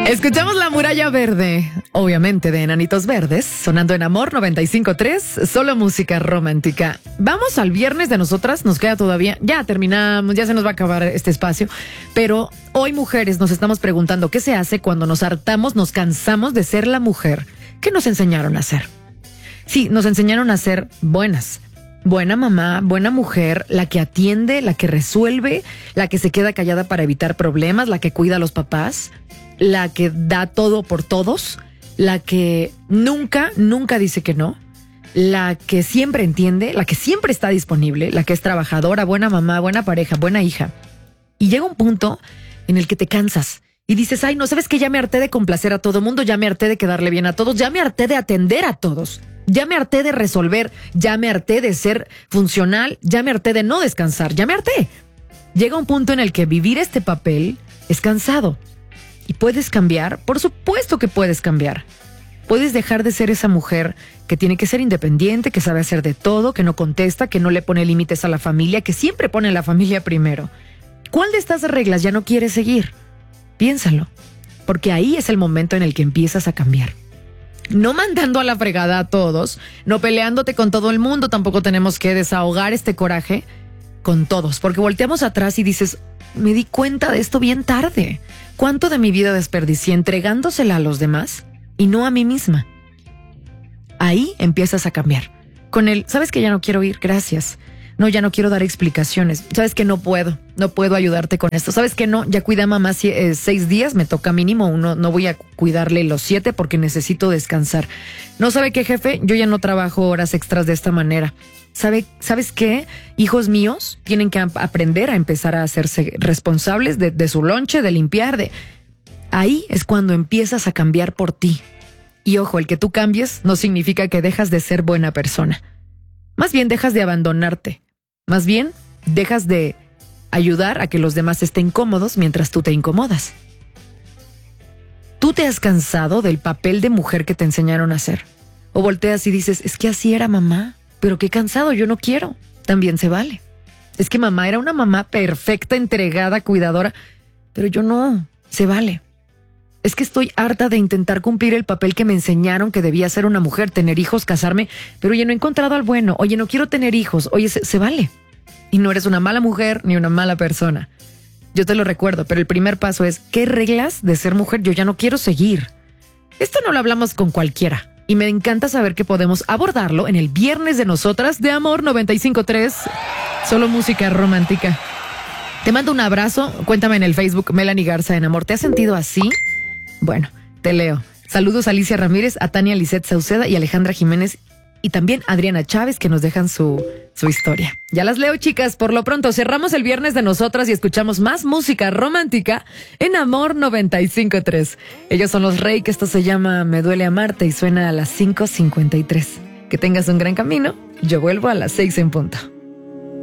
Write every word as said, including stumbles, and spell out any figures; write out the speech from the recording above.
Escuchamos La Muralla Verde, obviamente de Enanitos Verdes, sonando en Amor noventa y cinco punto tres, solo música romántica. Vamos al viernes de nosotras, nos queda todavía, ya terminamos, ya se nos va a acabar este espacio, pero hoy mujeres nos estamos preguntando qué se hace cuando nos hartamos, nos cansamos de ser la mujer que nos enseñaron a ser. Sí, nos enseñaron a ser buenas. Buena mamá, buena mujer, la que atiende, la que resuelve, la que se queda callada para evitar problemas, la que cuida a los papás, la que da todo por todos, la que nunca, nunca dice que no, la que siempre entiende, la que siempre está disponible, la que es trabajadora, buena mamá, buena pareja, buena hija. Y llega un punto en el que te cansas y dices, ay, no, ¿sabes qué? Ya me harté de complacer a todo mundo, ya me harté de quedarle bien a todos, ya me harté de atender a todos. Ya me harté de resolver, ya me harté de ser funcional, ya me harté de no descansar, ya me harté. Llega un punto en el que vivir este papel es cansado. ¿Y puedes cambiar? Por supuesto que puedes cambiar. Puedes dejar de ser esa mujer que tiene que ser independiente, que sabe hacer de todo, que no contesta, que no le pone límites a la familia, que siempre pone la familia primero. ¿Cuál de estas reglas ya no quieres seguir? Piénsalo, porque ahí es el momento en el que empiezas a cambiar. No mandando a la fregada a todos, no peleándote con todo el mundo, tampoco tenemos que desahogar este coraje con todos, porque volteamos atrás y dices, me di cuenta de esto bien tarde. ¿Cuánto de mi vida desperdicié entregándosela a los demás y no a mí misma? Ahí empiezas a cambiar. Con el, ¿sabes que ya no quiero ir? Gracias. No, ya no quiero dar explicaciones. ¿Sabes que no puedo? No puedo ayudarte con esto. ¿Sabes que no? Ya cuidé a mamá eh, seis días, me toca mínimo uno. No voy a cuidarle los siete porque necesito descansar. ¿No sabe qué, jefe? Yo ya no trabajo horas extras de esta manera. ¿Sabe, ¿Sabes qué? Hijos míos tienen que ap- aprender a empezar a hacerse responsables de, de su lonche, de limpiar, de... Ahí es cuando empiezas a cambiar por ti. Y ojo, el que tú cambies no significa que dejas de ser buena persona. Más bien dejas de abandonarte. Más bien dejas de ayudar a que los demás estén cómodos mientras tú te incomodas. ¿Tú te has cansado del papel de mujer que te enseñaron a hacer? O volteas y dices, es que así era mamá, pero qué cansado, yo no quiero. También se vale. Es que mamá era una mamá perfecta, entregada, cuidadora, pero yo no, se vale. Es que estoy harta de intentar cumplir el papel que me enseñaron que debía ser una mujer, tener hijos, casarme, pero oye, no he encontrado al bueno, oye, no quiero tener hijos, oye, se, se vale. Y no eres una mala mujer ni una mala persona. Yo te lo recuerdo, pero el primer paso es, ¿qué reglas de ser mujer yo ya no quiero seguir? Esto no lo hablamos con cualquiera, y me encanta saber que podemos abordarlo en el Viernes de Nosotras de Amor noventa y cinco punto tres, solo música romántica. Te mando un abrazo, cuéntame en el Facebook Melanie Garza en Amor, ¿te has sentido así? Bueno, te leo. Saludos a Alicia Ramírez, a Tania Lisette Sauceda y Alejandra Jiménez y también a Adriana Chávez que nos dejan su, su historia. Ya las leo, chicas. Por lo pronto, cerramos el Viernes de Nosotras y escuchamos más música romántica en Amor noventa y cinco punto tres. Ellos son los Rey, que esto se llama Me Duele Amarte y suena a las cinco cincuenta y tres. Que tengas un gran camino. Yo vuelvo a las seis en punto.